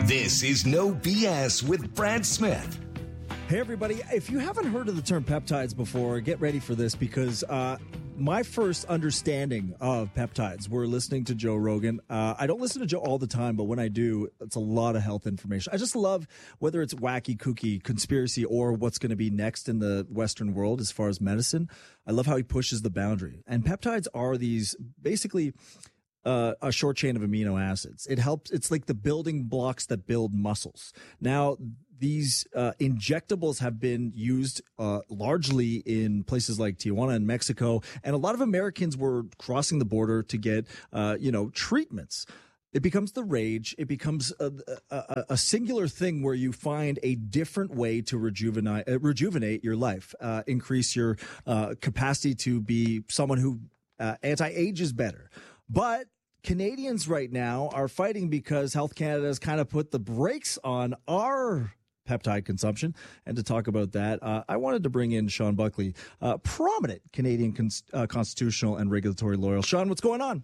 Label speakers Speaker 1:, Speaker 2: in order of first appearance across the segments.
Speaker 1: This is No BS with Brad Smith.
Speaker 2: Hey, everybody. If you haven't heard of the term peptides before, get ready for this because my first understanding of peptides were listening to Joe Rogan. I don't listen to Joe all the time, but when I do, it's a lot of health information. I just love whether it's wacky, kooky, conspiracy, or what's going to be next in the Western world as far as medicine. I love how he pushes the boundary. And peptides are these basically a short chain of amino acids. It helps. It's like the building blocks that build muscles. Now, these injectables have been used largely in places like Tijuana and Mexico, and a lot of Americans were crossing the border to get, treatments. It becomes the rage. It becomes a singular thing where you find a different way to rejuvenate your life, increase your capacity to be someone who anti-ages better. But Canadians right now are fighting because Health Canada has kind of put the brakes on our peptide consumption. And to talk about that, I wanted to bring in Sean Buckley, prominent Canadian constitutional and regulatory lawyer. Sean, what's going on?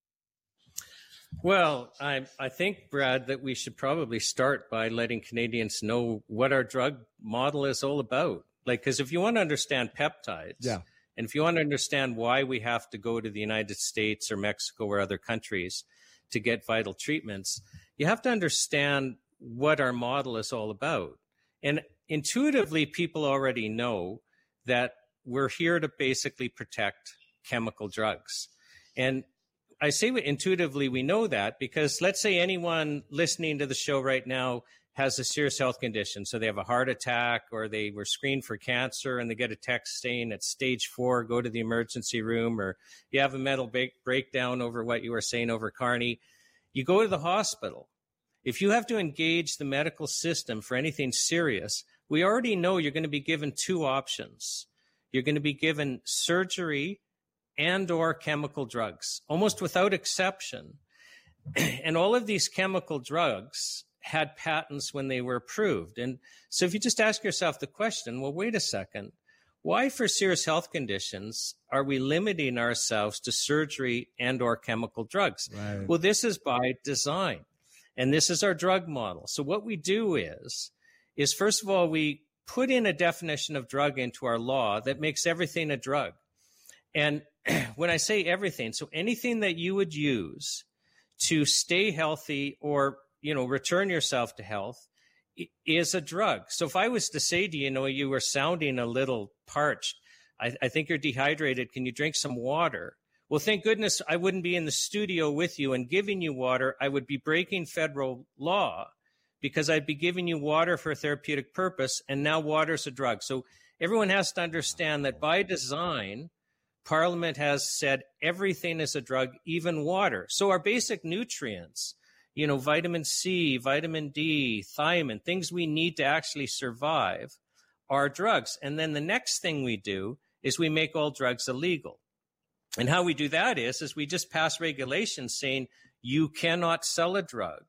Speaker 3: Well, I think, Brad, that we should probably start by letting Canadians know what our drug model is all about. Because if you want to understand peptides, and if you want to understand why we have to go to the United States or Mexico or other countries to get vital treatments, you have to understand what our model is all about. And intuitively, people already know that we're here to basically protect chemical drugs. And I say intuitively we know that because let's say anyone listening to the show right now has a serious health condition. So they have a heart attack or they were screened for cancer and they get a text saying it's stage 4, go to the emergency room, or you have a mental breakdown over what you were saying over Carney. You go to the hospital. If you have to engage the medical system for anything serious, we already know you're going to be given 2 options. You're going to be given surgery and or chemical drugs, almost without exception. And all of these chemical drugs had patents when they were approved. And so if you just ask yourself the question, well, wait a second, why for serious health conditions are we limiting ourselves to surgery and or chemical drugs? Right. Well, this is by design. And this is our drug model. So what we do is first of all, we put in a definition of drug into our law that makes everything a drug. And when I say everything, so anything that you would use to stay healthy or, return yourself to health is a drug. So if I was to say to you, you were sounding a little parched, I think you're dehydrated. Can you drink some water? Well, thank goodness I wouldn't be in the studio with you and giving you water. I would be breaking federal law because I'd be giving you water for a therapeutic purpose, and now water's a drug. So everyone has to understand that by design, Parliament has said everything is a drug, even water. So our basic nutrients, vitamin C, vitamin D, thiamine, things we need to actually survive are drugs. And then the next thing we do is we make all drugs illegal. And how we do that is we just pass regulations saying you cannot sell a drug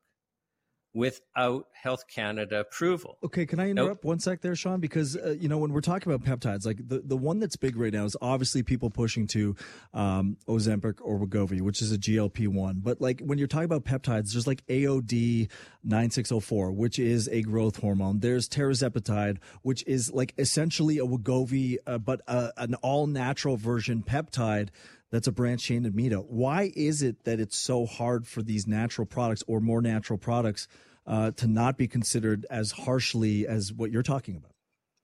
Speaker 3: without Health Canada approval.
Speaker 2: Okay, can I interrupt one sec there, Sean? Because, when we're talking about peptides, like the one that's big right now is obviously people pushing to Ozempic or Wegovy, which is a GLP-1. But like when you're talking about peptides, there's like AOD 9604, which is a growth hormone. There's tirzepatide, which is like essentially a Wegovy, but an all-natural version peptide that's a branched chain amino. Why is it that it's so hard for these natural products or more natural products to not be considered as harshly as what you're talking about?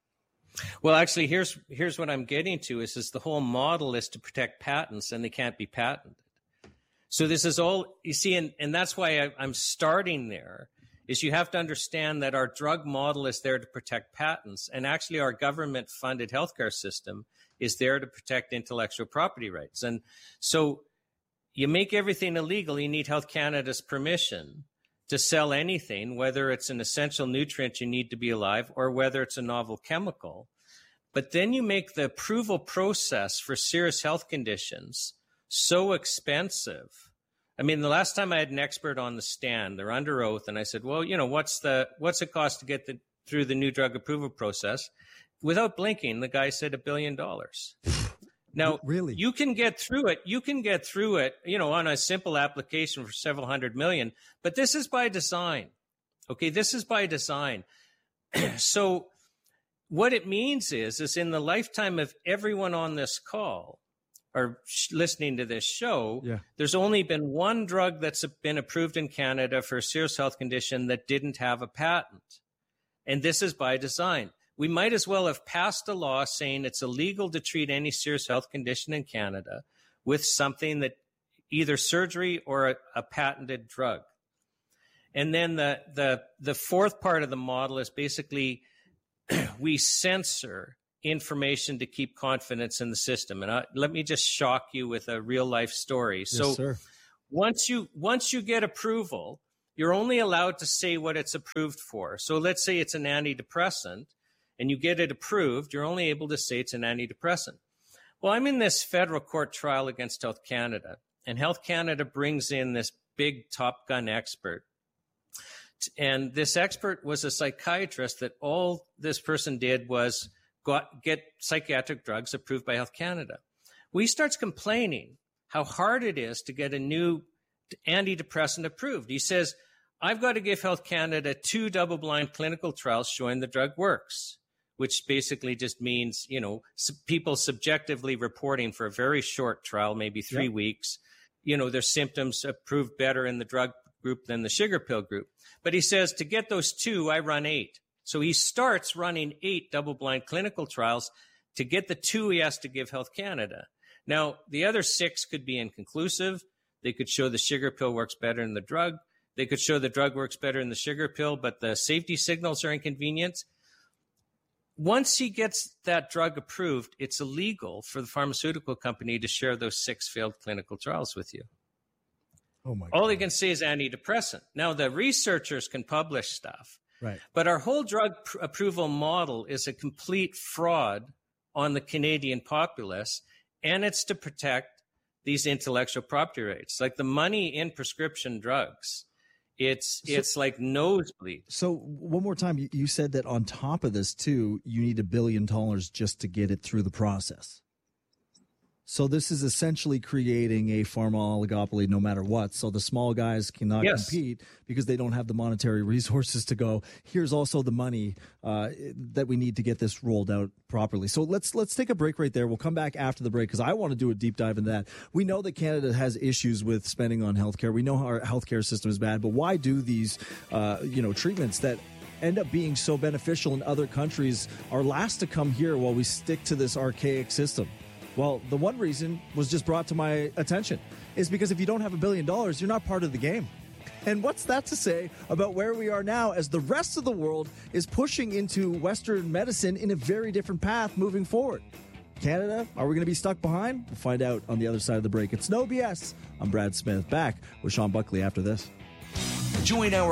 Speaker 3: Well, actually, here's what I'm getting to is the whole model is to protect patents, and they can't be patented. So this is all, you see, and that's why I'm starting there, is you have to understand that our drug model is there to protect patents, and actually our government-funded healthcare system is there to protect intellectual property rights. And so you make everything illegal, you need Health Canada's permission to sell anything, whether it's an essential nutrient you need to be alive or whether it's a novel chemical. But then you make the approval process for serious health conditions so expensive. I mean, the last time I had an expert on the stand, they're under oath, and I said, well, what's it cost to get through the new drug approval process? Without blinking, the guy said $1 billion. Now,
Speaker 2: really,
Speaker 3: you can get through it, on a simple application for several hundred million, but this is by design. Okay, this is by design. So what it means is in the lifetime of everyone on this call or listening to this show, there's only been one drug that's been approved in Canada for a serious health condition that didn't have a patent. And this is by design. We might as well have passed a law saying it's illegal to treat any serious health condition in Canada with something that either surgery or a patented drug. And then the fourth part of the model is basically we censor information to keep confidence in the system. And let me just shock you with a real life story.
Speaker 2: Yes, sir.
Speaker 3: Once you get approval, you're only allowed to say what it's approved for. So let's say it's an antidepressant and you get it approved, you're only able to say it's an antidepressant. Well, I'm in this federal court trial against Health Canada, and Health Canada brings in this big Top Gun expert. And this expert was a psychiatrist that all this person did was get psychiatric drugs approved by Health Canada. Well, he starts complaining how hard it is to get a new antidepressant approved. He says, I've got to give Health Canada 2 double-blind clinical trials showing the drug works, which basically just means, people subjectively reporting for a very short trial, maybe 3 weeks, their symptoms proved better in the drug group than the sugar pill group. But he says, to get those 2, I run 8. So he starts running 8 double-blind clinical trials. To get the 2, he has to give Health Canada. Now, the other 6 could be inconclusive. They could show the sugar pill works better than the drug. They could show the drug works better than the sugar pill, but the safety signals are inconvenient. Once he gets that drug approved, it's illegal for the pharmaceutical company to share those 6 failed clinical trials with you.
Speaker 2: Oh my!
Speaker 3: All they can say is antidepressant. Now, the researchers can publish stuff,
Speaker 2: right?
Speaker 3: But our whole drug approval model is a complete fraud on the Canadian populace, and it's to protect these intellectual property rights. Like the money in prescription drugs, it's like nosebleed.
Speaker 2: So one more time, you said that on top of this too, you need $1 billion just to get it through the process. So this is essentially creating a pharma oligopoly no matter what. So the small guys cannot compete because they don't have the monetary resources to go, here's also the money that we need to get this rolled out properly. So let's take a break right there. We'll come back after the break because I want to do a deep dive into that. We know that Canada has issues with spending on healthcare. We know our healthcare system is bad, but why do these treatments that end up being so beneficial in other countries are last to come here while we stick to this archaic system? Well, the one reason was just brought to my attention is because if you don't have $1 billion, you're not part of the game. And what's that to say about where we are now as the rest of the world is pushing into Western medicine in a very different path moving forward? Canada, are we going to be stuck behind? We'll find out on the other side of the break. It's No BS. I'm Brad Smith, back with Sean Buckley after this.
Speaker 1: Join our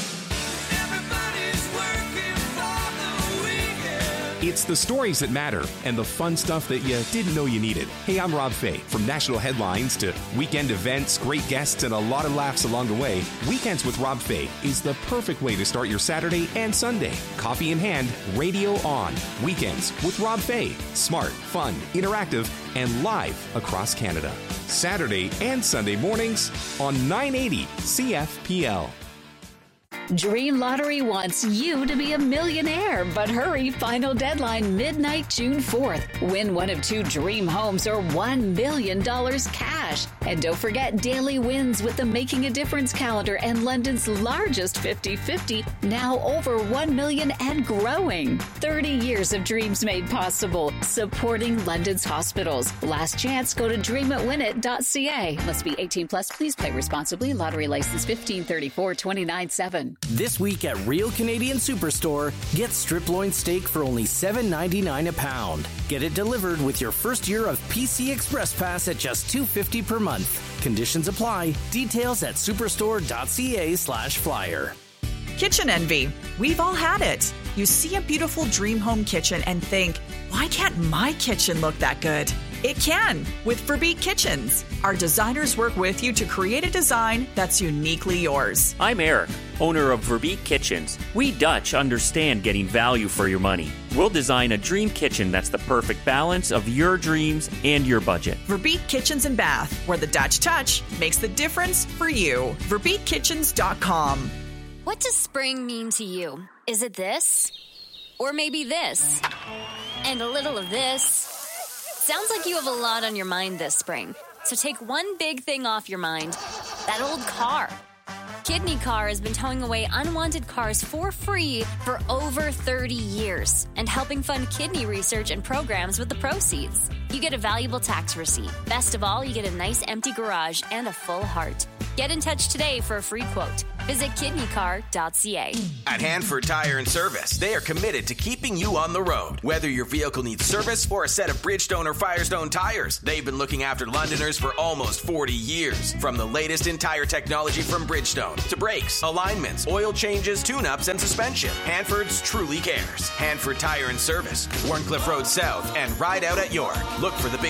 Speaker 4: It's the stories that matter and the fun stuff that you didn't know you needed. Hey, I'm Rob Fay. From national headlines to weekend events, great guests, and a lot of laughs along the way, Weekends with Rob Fay is the perfect way to start your Saturday and Sunday. Coffee in hand, radio on. Weekends with Rob Fay. Smart, fun, interactive, and live across Canada. Saturday and Sunday mornings on 980 CFPL.
Speaker 5: Dream Lottery wants you to be a millionaire, but hurry, final deadline midnight June 4th. Win one of 2 dream homes or $1 million cash. And don't forget daily wins with the Making a Difference calendar and London's largest 50/50, now over 1 million and growing. 30 years of dreams made possible, supporting London's hospitals. Last chance, go to dreamitwinit.ca. Must be 18 plus. Please play responsibly. Lottery license 1534-29-7.
Speaker 6: This week at Real Canadian Superstore, get strip loin steak for only $7.99 a pound. Get it delivered with your first year of PC Express Pass at just $2.50 per month. Conditions apply. Details at superstore.ca/flyer.
Speaker 7: Kitchen envy. We've all had it. You see a beautiful dream home kitchen and think, why can't my kitchen look that good? It can with Verbeek Kitchens. Our designers work with you to create a design that's uniquely yours.
Speaker 8: I'm Eric, owner of Verbeek Kitchens. We Dutch understand getting value for your money. We'll design a dream kitchen that's the perfect balance of your dreams and your budget.
Speaker 7: Verbeek Kitchens and Bath, where the Dutch touch makes the difference for you. VerbeekKitchens.com.
Speaker 9: What does spring mean to you? Is it this? Or maybe this? And a little of this? Sounds like you have a lot on your mind this spring. So take one big thing off your mind. That old car. Kidney Car has been towing away unwanted cars for free for over 30 years and helping fund kidney research and programs with the proceeds. You get a valuable tax receipt. Best of all, you get a nice empty garage and a full heart. Get in touch today for a free quote. Visit kidneycar.ca.
Speaker 10: At Hanford Tire and Service, they are committed to keeping you on the road. Whether your vehicle needs service or a set of Bridgestone or Firestone tires, they've been looking after Londoners for almost 40 years. From the latest in tire technology from Bridgestone to brakes, alignments, oil changes, tune-ups, and suspension, Hanford's truly cares. Hanford Tire and Service, Warncliffe Road South, and Ride Out at York. Look for the big